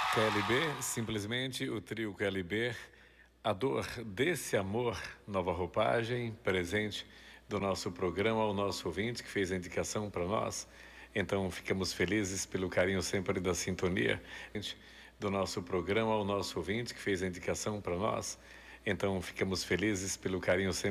KLB, simplesmente o trio KLB, a dor desse amor, nova roupagem, presente do nosso programa ao nosso ouvinte que fez a indicação para nós. Então ficamos felizes pelo carinho sempre da sintonia do nosso programa ao nosso ouvinte que fez a indicação para nós. Então ficamos felizes pelo carinho sempre